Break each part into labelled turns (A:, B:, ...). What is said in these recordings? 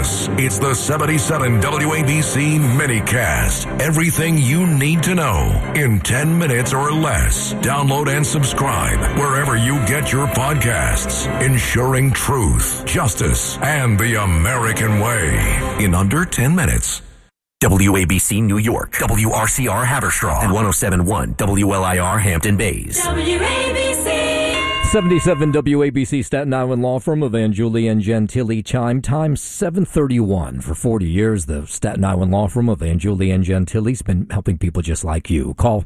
A: This is the 77 WABC minicast. Everything you need to know in 10 minutes or less. Download and subscribe wherever you get your podcasts. Ensuring truth, justice, and the American way in under 10 minutes.
B: WABC New York, WRCR Haverstraw, and 107.1 WLIR Hampton Bays.
C: WABC.
D: 77 WABC Staten Island law firm of Anjuli and Gentili. Time 7:31. For 40 years, the Staten Island law firm of Anjuli and Gentili's been helping people just like you. Call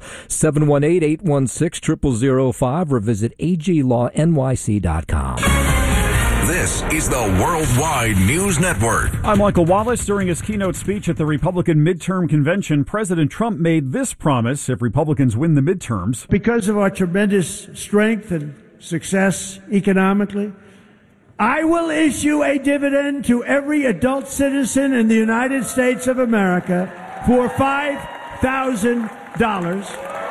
D: 718-816-0005 or visit aglawnyc.com.
A: This is the Worldwide News Network.
E: I'm Michael Wallace. During his keynote speech at the Republican midterm convention, President Trump made this promise if Republicans win the midterms.
F: Because of our tremendous strength and success economically, I will issue a dividend to every adult citizen in the United States of America for $5,000.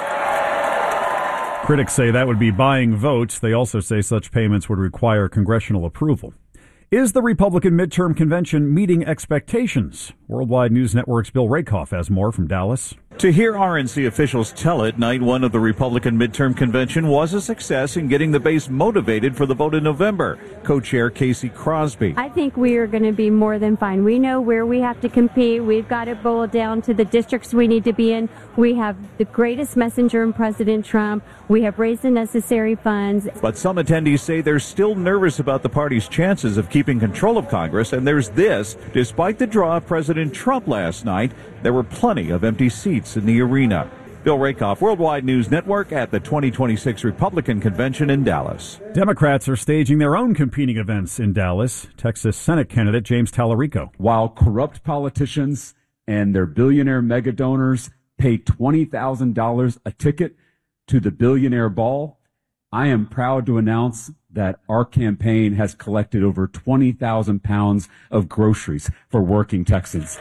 E: Critics say that would be buying votes. They also say such payments would require congressional approval. Is the Republican midterm convention meeting expectations? Worldwide News Network's Bill Rakoff has more from Dallas.
G: To hear RNC officials tell it, night one of the Republican midterm convention was a success in getting the base motivated for the vote in November. Co-chair Casey Crosby.
H: I think we are going to be more than fine. We know where we have to compete. We've got it boiled down to the districts we need to be in. We have the greatest messenger in President Trump. We have raised the necessary funds.
G: But some attendees say they're still nervous about the party's chances of keeping control of Congress. And there's this. Despite the draw of President Trump last night, there were plenty of empty seats in the arena. Bill Rakoff, Worldwide News Network, at the 2026 Republican Convention in Dallas.
E: Democrats are staging their own competing events in Dallas. Texas Senate candidate James Tallarico.
I: While corrupt politicians and their billionaire mega donors pay $20,000 a ticket to the billionaire ball, I am proud to announce that our campaign has collected over 20,000 pounds of groceries for working Texans.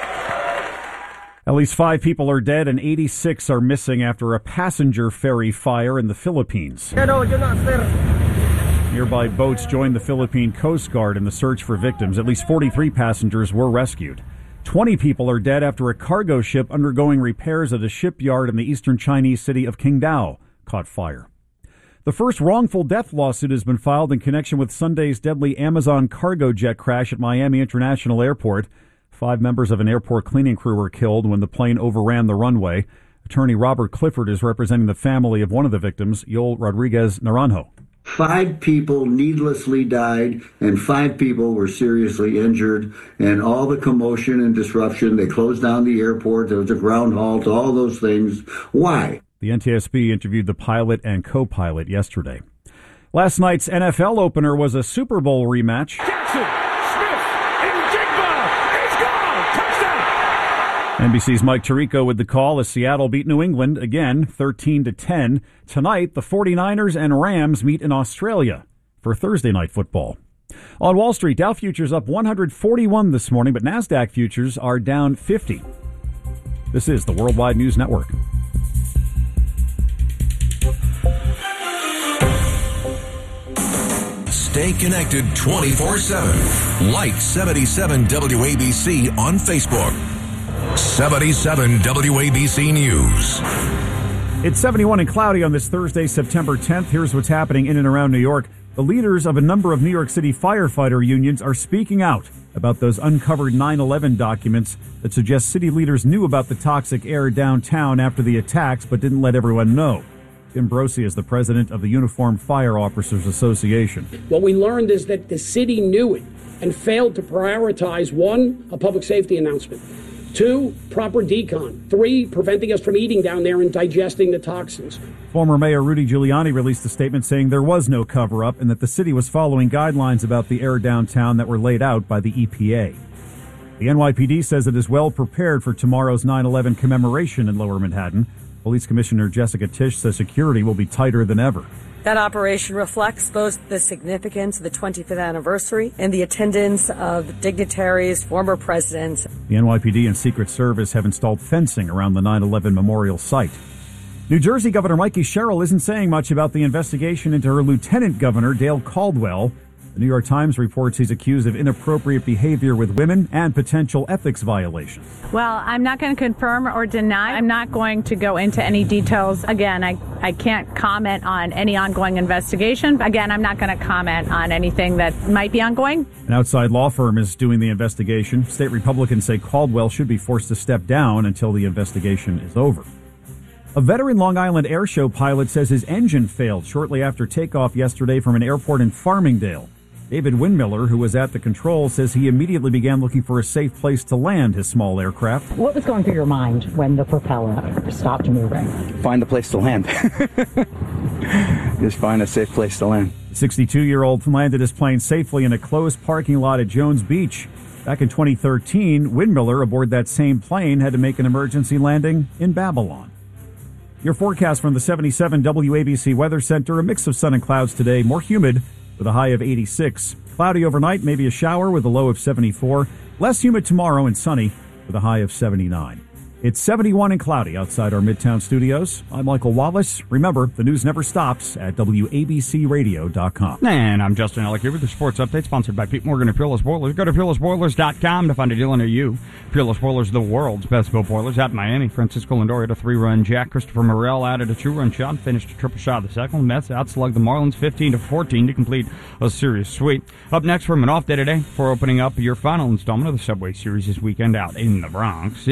E: At least 5 people are dead and 86 are missing after a passenger ferry fire in the Philippines. Nearby boats joined the Philippine Coast Guard in the search for victims. At least 43 passengers were rescued. 20 people are dead after a cargo ship undergoing repairs at a shipyard in the eastern Chinese city of Qingdao caught fire. The first wrongful death lawsuit has been filed in connection with Sunday's deadly Amazon cargo jet crash at Miami International Airport. 5 members of an airport cleaning crew were killed when the plane overran the runway. Attorney Robert Clifford is representing the family of one of the victims, Yoel Rodriguez Naranjo.
J: 5 people needlessly died and 5 people were seriously injured, and all the commotion and disruption. They closed down the airport. There was a ground halt, all those things. Why?
E: The NTSB interviewed the pilot and co-pilot yesterday. Last night's NFL opener was a Super Bowl rematch. NBC's Mike Tirico with the call as Seattle beat New England again, 13-10. Tonight, the 49ers and Rams meet in Australia for Thursday night football. On Wall Street, Dow futures up 141 this morning, but NASDAQ futures are down 50. This is the Worldwide News Network.
A: Stay connected 24/7. Like 77 WABC on Facebook. 77 WABC News.
E: It's 71 and cloudy on this Thursday, September 10th. Here's what's happening in and around New York. The leaders of a number of New York City firefighter unions are speaking out about those uncovered 9/11 documents that suggest city leaders knew about the toxic air downtown after the attacks but didn't let everyone know. Tim Brosi is the president of the Uniformed Fire Officers Association.
K: What we learned is that the city knew it and failed to prioritize, 1, a public safety announcement, 2, proper decon, 3, preventing us from eating down there and digesting the toxins.
E: Former Mayor Rudy Giuliani released a statement saying there was no cover-up and that the city was following guidelines about the air downtown that were laid out by the EPA. The NYPD says it is well prepared for tomorrow's 9/11 commemoration in Lower Manhattan. Police Commissioner Jessica Tisch says security will be tighter than ever.
L: That operation reflects both the significance of the 25th anniversary and the attendance of dignitaries, former presidents.
E: The NYPD and Secret Service have installed fencing around the 9/11 memorial site. New Jersey Governor Mikey Sherrill isn't saying much about the investigation into her Lieutenant Governor, Dale Caldwell. The New York Times reports he's accused of inappropriate behavior with women and potential ethics violations.
C: Well, I'm not going to confirm or deny. I'm not going to go into any details. Again, I can't comment on any ongoing investigation. Again, I'm not going to comment on anything that might be ongoing.
E: An outside law firm is doing the investigation. State Republicans say Caldwell should be forced to step down until the investigation is over. A veteran Long Island Airshow pilot says his engine failed shortly after takeoff yesterday from an airport in Farmingdale. David Windmiller, who was at the controls, says he immediately began looking for a safe place to land his small aircraft.
M: What was going through your mind when the propeller stopped moving?
N: Find a place to land. Just find a safe place to land.
E: The 62-year-old landed his plane safely in a closed parking lot at Jones Beach. Back in 2013, Windmiller, aboard that same plane, had to make an emergency landing in Babylon. Your forecast from the 77 WABC Weather Center, a mix of sun and clouds today, more humid with a high of 86. Cloudy overnight, maybe a shower with a low of 74. Less humid tomorrow and sunny with a high of 79. It's 71 and cloudy outside our Midtown studios. I'm Michael Wallace. Remember, the news never stops at WABCRadio.com.
O: And I'm Justin Ellick here with the Sports Update, sponsored by Pete Morgan of Peerless Boilers. Go to PeerlessBoilers.com to find a dealer near you. Peerless Boilers, the world's best built boilers out in Miami. Francisco Lindor had a 3-run jack. Christopher Morel added a 2-run shot and finished a triple shot of the second. Mets outslugged the Marlins 15-14 to complete a series sweep. Up next from an off day today for opening up your final installment of the Subway Series this weekend out in the Bronx.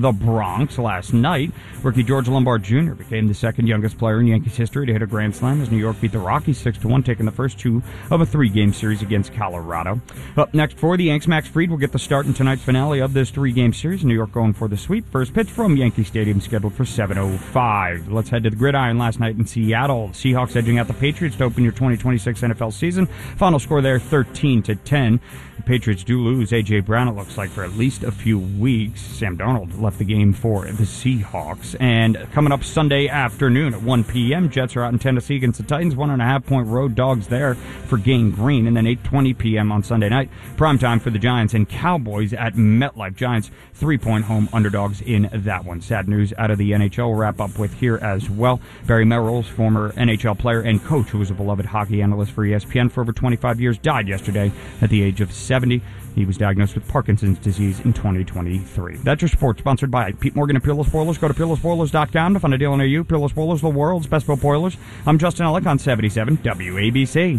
O: Last night, rookie George Lombard Jr. became the second youngest player in Yankees history to hit a Grand Slam as New York beat the Rockies 6-1, taking the first 2 of a 3-game series against Colorado. Up next for the Yanks, Max Fried will get the start in tonight's finale of this 3-game series. New York going for the sweep. First pitch from Yankee Stadium scheduled for 7:05. Let's head to the gridiron last night in Seattle. The Seahawks edging out the Patriots to open your 2026 NFL season. Final score there 13-10. The Patriots do lose A.J. Brown, it looks like, for at least a few weeks. Sam Darnold left the game for the Seahawks. And coming up Sunday afternoon at 1 p.m., Jets are out in Tennessee against the Titans. 1.5-point road dogs there for Gang Green. And then 8:20 p.m. on Sunday night, primetime for the Giants and Cowboys at MetLife. Giants 3-point home underdogs in that one. Sad news out of the NHL. We'll wrap up with here as well. Barry Melrose, former NHL player and coach who was a beloved hockey analyst for ESPN for over 25 years, died yesterday at the age of 70. He was diagnosed with Parkinson's disease in 2023. That's your sports, sponsored by Pete Morgan and Peerless Boilers. Go to PeerlessBoilers.com to find a deal near you. Peerless Boilers, the world's best built boilers. I'm Justin Ellick on 77 WABC.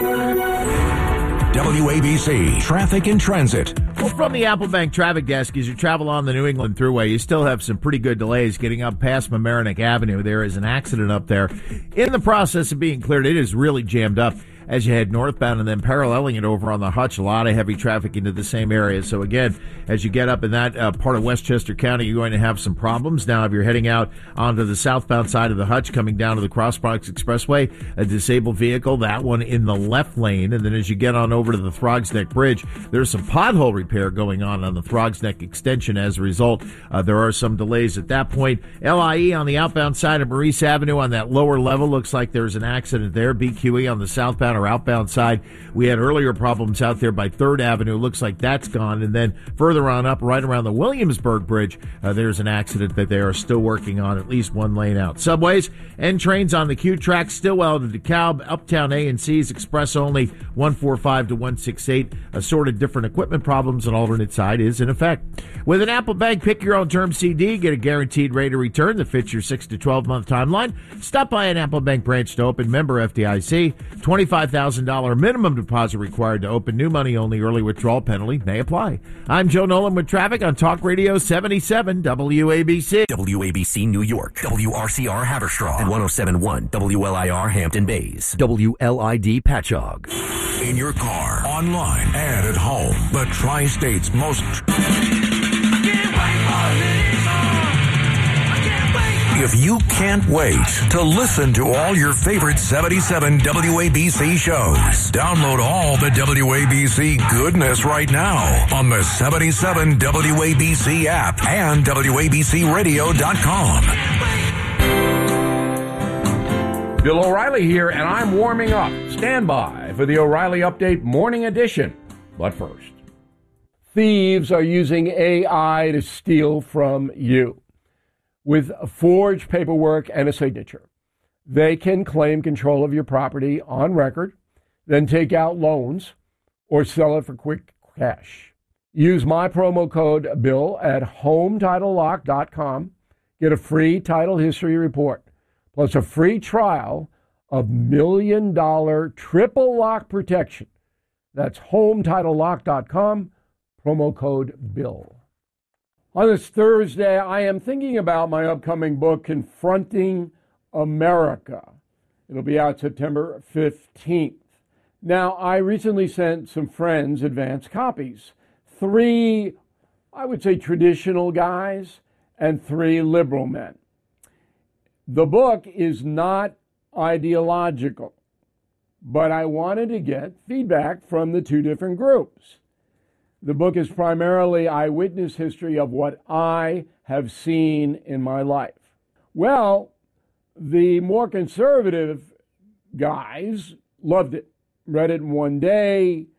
A: WABC Traffic and Transit.
P: Well, from the Applebank Traffic Desk, as you travel on the New England Thruway, you still have some pretty good delays getting up past Mamaroneck Avenue. There is an accident up there. In the process of being cleared, it is really jammed up as you head northbound, and then paralleling it over on the Hutch, a lot of heavy traffic into the same area. So again, as you get up in that part of Westchester County, you're going to have some problems. Now, if you're heading out onto the southbound side of the Hutch, coming down to the Cross Bronx Expressway, a disabled vehicle, that one in the left lane. And then as you get on over to the Throgs Neck Bridge, there's some pothole repair going on the Throgs Neck extension. As a result, there are some delays at that point. LIE on the outbound side of Maurice Avenue on that lower level, looks like there's an accident there. BQE on the southbound or outbound side, we had earlier problems out there by 3rd Avenue. Looks like that's gone. And then further on up, right around the Williamsburg Bridge, there's an accident that they are still working on, at least one lane out. Subways and trains on the Q track, Stillwell to DeKalb, Uptown A&C's express only 145 to 168. Assorted different equipment problems. An alternate side is in effect. With an Apple Bank pick your own term CD, get a guaranteed rate of return that fits your 6 to 12 month timeline. Stop by an Apple Bank branch to open. Member FDIC. $25,000 minimum deposit required to open. New money only. Early withdrawal penalty may apply. I'm Joe Nolan with traffic on Talk Radio 77 WABC.
B: WABC New York, WRCR Haverstraw, and 107.1 WLIR Hampton Bays, WLID Patchogue.
A: In your car, online, and at home, the Tri-State's most... If you can't wait to listen to all your favorite 77 WABC shows, download all the WABC goodness right now on the 77 WABC app and WABCRadio.com.
Q: Bill O'Reilly here, and I'm warming up. Stand by for the O'Reilly Update Morning Edition. But first, thieves are using AI to steal from you. With forged paperwork and a signature, they can claim control of your property on record. then take out loans or sell it for quick cash. Use my promo code BILL at HomeTitleLock.com. Get a free title history report, plus a free trial of $1 million triple lock protection. That's HomeTitleLock.com, promo code BILL. On this Thursday, I am thinking about my upcoming book, Confronting America. It'll be out September 15th. Now, I recently sent some friends advance copies. 3, I would say, traditional guys and 3 liberal men. The book is not ideological, but I wanted to get feedback from the 2 different groups. The book is primarily eyewitness history of what I have seen in my life. Well, the more conservative guys loved it, read it in one day,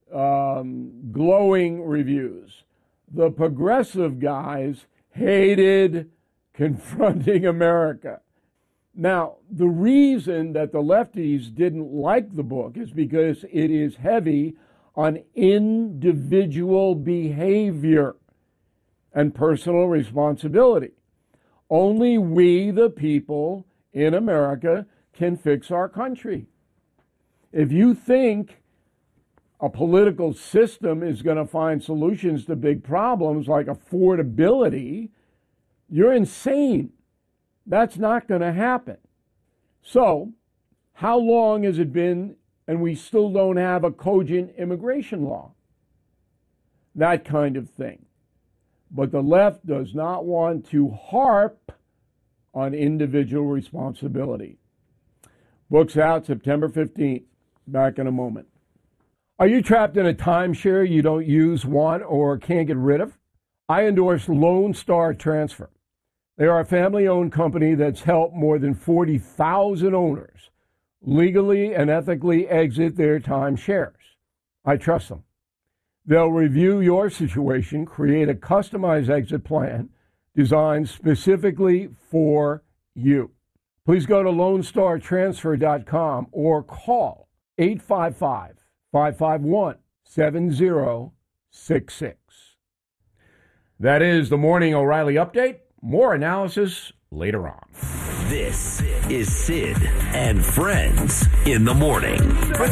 Q: glowing reviews. The progressive guys hated Confronting America. Now, the reason that the lefties didn't like the book is because it is heavy on individual behavior and personal responsibility. Only we, the people in America, can fix our country. If you think a political system is going to find solutions to big problems like affordability, you're insane. That's not going to happen. So, how long has it been and we still don't have a cogent immigration law? That kind of thing. But the left does not want to harp on individual responsibility. Book's out September 15th. Back in a moment. Are you trapped in a timeshare you don't use, want, or can't get rid of? I endorse Lone Star Transfer. They are a family-owned company that's helped more than 40,000 owners legally and ethically exit their timeshares. I trust them. They'll review your situation, create a customized exit plan designed specifically for you. Please go to LoneStarTransfer.com or call 855-551-7066. That is the Morning O'Reilly Update. More analysis later on.
B: This is Sid and Friends in the Morning.